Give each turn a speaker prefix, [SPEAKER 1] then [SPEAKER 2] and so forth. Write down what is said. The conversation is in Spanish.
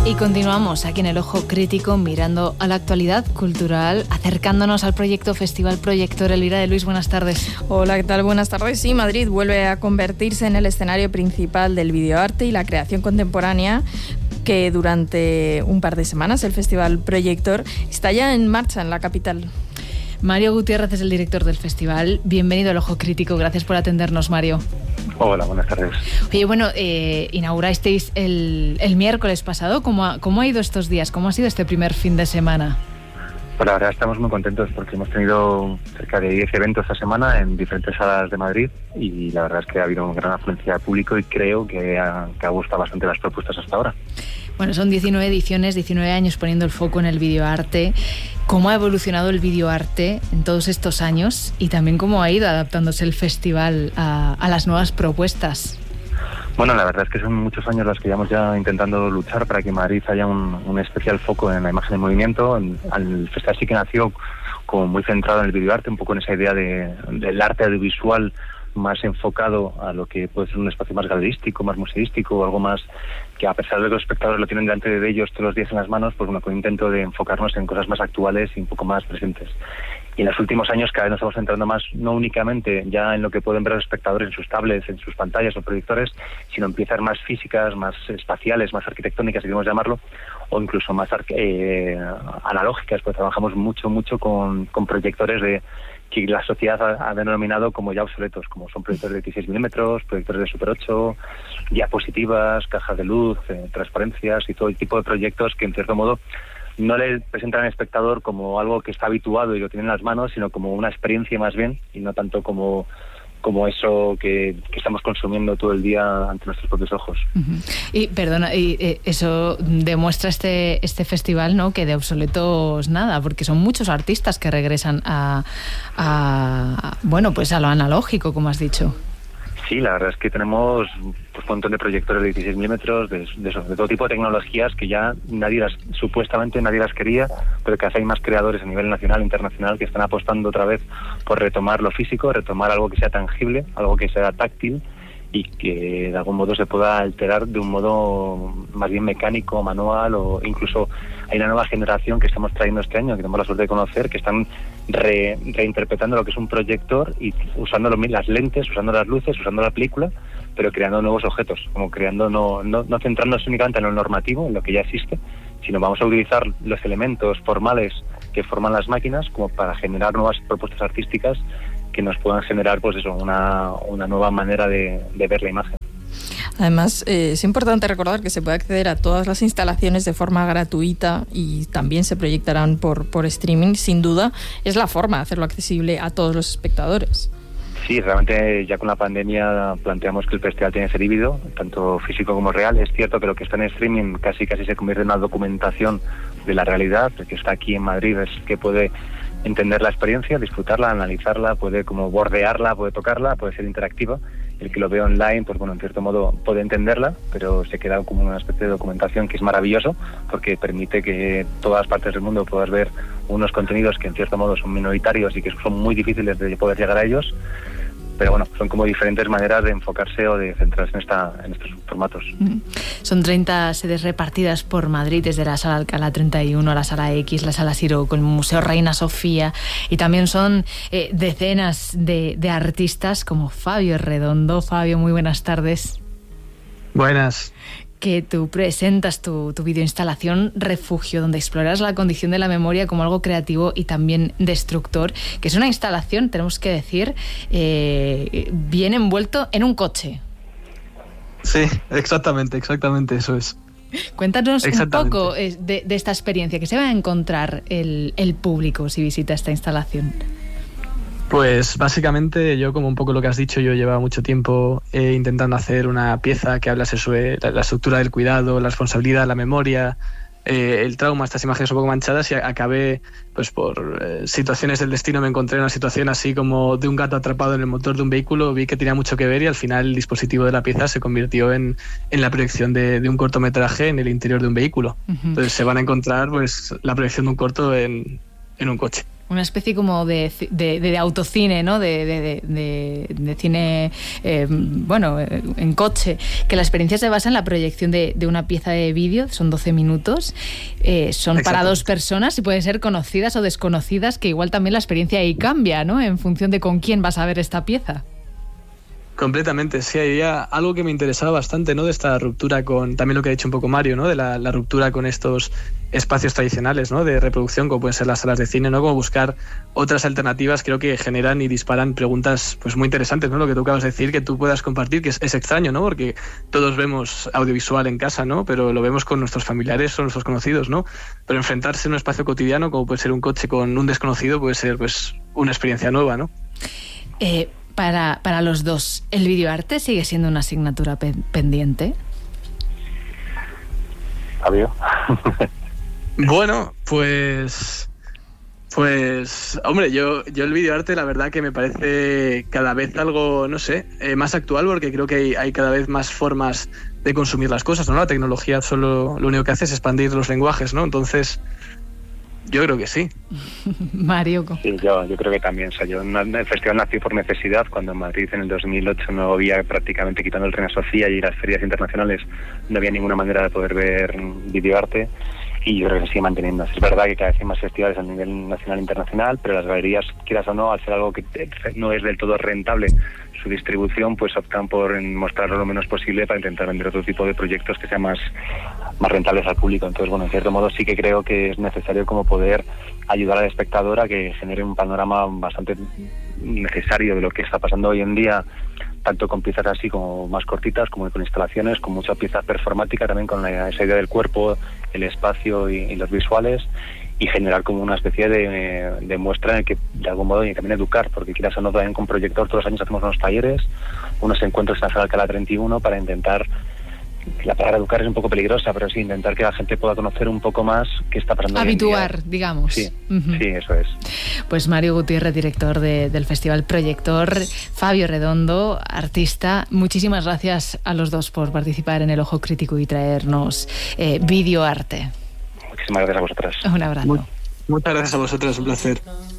[SPEAKER 1] Y continuamos aquí en El Ojo Crítico, mirando a la actualidad cultural, acercándonos al proyecto Festival Proyector. Elvira de Luis, buenas tardes.
[SPEAKER 2] Hola, ¿qué tal? Buenas tardes. Sí, Madrid vuelve a convertirse en el escenario principal del videoarte y la creación contemporánea, que durante un par de semanas el Festival Proyector está ya en marcha en la capital.
[SPEAKER 1] Mario Gutiérrez es el director del festival. Bienvenido al Ojo Crítico. Gracias por atendernos, Mario.
[SPEAKER 3] Hola, buenas tardes.
[SPEAKER 1] Oye, bueno, inaugurasteis el miércoles pasado. ¿Cómo ha ido estos días? ¿Cómo ha sido este primer fin de semana?
[SPEAKER 3] Pues la verdad estamos muy contentos porque hemos tenido cerca de 10 eventos esta semana en diferentes salas de Madrid y la verdad es que ha habido una gran afluencia de público y creo que ha gustado bastante las propuestas hasta ahora.
[SPEAKER 1] Bueno, son 19 ediciones, 19 años poniendo el foco en el videoarte. ¿Cómo ha evolucionado el videoarte en todos estos años? Y también cómo ha ido adaptándose el festival a las nuevas propuestas.
[SPEAKER 3] Bueno, la verdad es que son muchos años los que llevamos ya intentando luchar para que en Madrid haya un especial foco en la imagen en movimiento. El festival sí que nació como muy centrado en el videoarte, un poco en esa idea del arte audiovisual más enfocado a lo que puede ser un espacio más galerístico, más museístico, algo más que, a pesar de que los espectadores lo tienen delante de ellos todos los días en las manos, pues bueno, con intento de enfocarnos en cosas más actuales y un poco más presentes. Y en los últimos años cada vez nos estamos centrando más, no únicamente ya en lo que pueden ver los espectadores en sus tablets, en sus pantallas o proyectores, sino en piezas más físicas, más espaciales, más arquitectónicas, si queremos llamarlo, o incluso más analógicas, pues trabajamos mucho con proyectores que la sociedad ha denominado como ya obsoletos, como son proyectores de 16 milímetros, proyectores de Super 8, diapositivas, cajas de luz, transparencias y todo el tipo de proyectos que en cierto modo no le presentan al espectador como algo que está habituado y lo tiene en las manos, sino como una experiencia más bien, y no tanto como eso que estamos consumiendo todo el día ante nuestros propios ojos.
[SPEAKER 1] Uh-huh. Y perdona, eso demuestra este festival, ¿no?, que de obsoletos nada, porque son muchos artistas que regresan a lo analógico, como has dicho.
[SPEAKER 3] Sí, la verdad es que tenemos pues, un montón de proyectores de 16 milímetros, de todo tipo de tecnologías que ya supuestamente nadie las quería, pero que hay más creadores a nivel nacional e internacional que están apostando otra vez por retomar lo físico, retomar algo que sea tangible, algo que sea táctil y que de algún modo se pueda alterar de un modo más bien mecánico, manual, o incluso hay una nueva generación que estamos trayendo este año, que tenemos la suerte de conocer, que están reinterpretando lo que es un proyector y usando las lentes, usando las luces, usando la película, pero creando nuevos objetos, como creando no centrándose únicamente en lo normativo, en lo que ya existe, sino vamos a utilizar los elementos formales que forman las máquinas como para generar nuevas propuestas artísticas que nos puedan generar pues eso, una nueva manera de ver la imagen.
[SPEAKER 2] Además, es importante recordar que se puede acceder a todas las instalaciones de forma gratuita y también se proyectarán por streaming. Sin duda, es la forma de hacerlo accesible a todos los espectadores.
[SPEAKER 3] Sí, realmente ya con la pandemia planteamos que el festival tiene que ser híbrido, tanto físico como real. Es cierto que lo que está en streaming casi se convierte en una documentación de la realidad. El que está aquí en Madrid es que puede entender la experiencia, disfrutarla, analizarla, puede como bordearla, puede tocarla, puede ser interactiva. El que lo ve online, pues bueno, en cierto modo puede entenderla, pero se queda como una especie de documentación que es maravilloso porque permite que todas partes del mundo puedas ver unos contenidos que en cierto modo son minoritarios y que son muy difíciles de poder llegar a ellos. Pero bueno, son como diferentes maneras de enfocarse o de centrarse en estos formatos.
[SPEAKER 1] Son 30 sedes repartidas por Madrid, desde la Sala Alcalá 31 a la Sala X, la Sala Siro, con el Museo Reina Sofía, y también son decenas de artistas como Fabio Redondo. Fabio, muy buenas tardes.
[SPEAKER 4] Buenas.
[SPEAKER 1] Que tú presentas tu videoinstalación Refugio, donde exploras la condición de la memoria como algo creativo y también destructor, que es una instalación, tenemos que decir, bien envuelto en un coche.
[SPEAKER 4] Sí, exactamente, eso es.
[SPEAKER 1] Cuéntanos un poco de esta experiencia, que se va a encontrar el público si visita esta instalación.
[SPEAKER 4] Pues básicamente yo, como un poco lo que has dicho, yo llevaba mucho tiempo intentando hacer una pieza que hablase sobre la estructura del cuidado, la responsabilidad, la memoria, el trauma, estas imágenes un poco manchadas, y acabé, pues por situaciones del destino, me encontré en una situación así como de un gato atrapado en el motor de un vehículo. Vi que tenía mucho que ver y al final el dispositivo de la pieza se convirtió en la proyección de un cortometraje en el interior de un vehículo. Uh-huh. Entonces se van a encontrar pues la proyección de un corto en un coche.
[SPEAKER 1] Una especie como de autocine, ¿no? De cine, en coche. Que la experiencia se basa en la proyección de una pieza de vídeo, son 12 minutos. Son para dos personas y pueden ser conocidas o desconocidas, que igual también la experiencia ahí cambia, ¿no? En función de con quién vas a ver esta pieza.
[SPEAKER 4] Completamente, sí, había algo que me interesaba bastante, ¿no? De esta ruptura con, también lo que ha dicho un poco Mario, ¿no? De la ruptura con estos espacios tradicionales, ¿no? De reproducción, como pueden ser las salas de cine, ¿no? Como buscar otras alternativas, creo que generan y disparan preguntas pues muy interesantes, ¿no? Lo que tú acabas de decir, que tú puedas compartir, que es extraño, ¿no? Porque todos vemos audiovisual en casa, ¿no? Pero lo vemos con nuestros familiares o nuestros conocidos, ¿no? Pero enfrentarse en un espacio cotidiano, como puede ser un coche con un desconocido, puede ser pues una experiencia nueva, ¿no?
[SPEAKER 1] Para los dos, ¿el videoarte sigue siendo una asignatura pendiente?
[SPEAKER 3] Fabio.
[SPEAKER 4] Bueno, pues hombre, yo el videoarte la verdad que me parece cada vez algo, no sé, más actual, porque creo que hay cada vez más formas de consumir las cosas, ¿no? La tecnología solo lo único que hace es expandir los lenguajes, ¿no? Entonces, yo creo que sí.
[SPEAKER 1] Mario.
[SPEAKER 3] Sí, yo creo que también. O sea, el festival nació por necesidad, cuando en Madrid en el 2008 no había, prácticamente quitando el Reina Sofía y las ferias internacionales, no había ninguna manera de poder ver videoarte, y yo creo que se sigue manteniendo. Es verdad que cada vez hay más festivales a nivel nacional e internacional, pero las galerías, quieras o no, al ser algo que no es del todo rentable su distribución, pues optan por mostrarlo lo menos posible para intentar vender otro tipo de proyectos que sean más rentables al público. Entonces, bueno, en cierto modo sí que creo que es necesario como poder ayudar al espectador a que genere un panorama bastante necesario de lo que está pasando hoy en día, tanto con piezas así como más cortitas, como con instalaciones, con mucha pieza performática, también con esa idea del cuerpo, el espacio y los visuales, y generar como una especie de muestra en el que de algún modo y también educar, porque quieras o no, también con Proyector todos los años hacemos unos talleres, unos encuentros en la Sala Alcalá 31 para intentar, la palabra educar es un poco peligrosa, pero sí intentar que la gente pueda conocer un poco más qué está pasando.
[SPEAKER 1] Habituar, digamos.
[SPEAKER 3] Sí, sí, eso es.
[SPEAKER 1] Pues Mario Gutiérrez, director del Festival Proyector, Fabio Redondo, artista, muchísimas gracias a los dos por participar en El Ojo Crítico y traernos videoarte.
[SPEAKER 3] Muchísimas gracias a vosotras.
[SPEAKER 1] Un abrazo.
[SPEAKER 4] Muchas gracias a vosotras, un placer.